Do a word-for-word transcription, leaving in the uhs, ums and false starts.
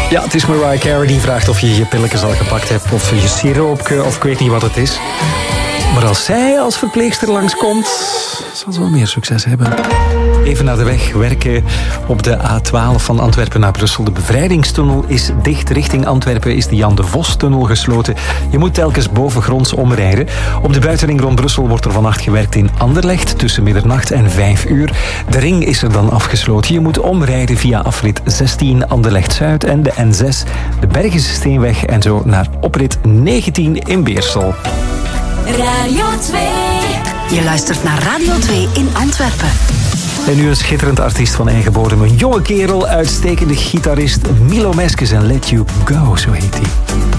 Ja, het is Mariah Carey die vraagt of je je pilletjes al gepakt hebt, of je siroopje, of ik weet niet wat het is. Maar als zij als verpleegster langskomt, zal ze wel meer succes hebben. Even naar de weg werken op de A twaalf van Antwerpen naar Brussel. De bevrijdingstunnel is dicht. Richting Antwerpen is de Jan de Vos-tunnel gesloten. Je moet telkens bovengronds omrijden. Op de buitenring rond Brussel wordt er vannacht gewerkt in Anderlecht tussen middernacht en vijf uur. De ring is er dan afgesloten. Je moet omrijden via afrit zestien Anderlecht-Zuid en de N zes, de Bergische Steenweg en zo naar oprit negentien in Beersel. Radio twee. Je luistert naar Radio twee in Antwerpen. En nu een schitterend artiest van eigen bodem. Een jonge kerel, uitstekende gitarist Milo Meskes en Let You Go, zo heet hij.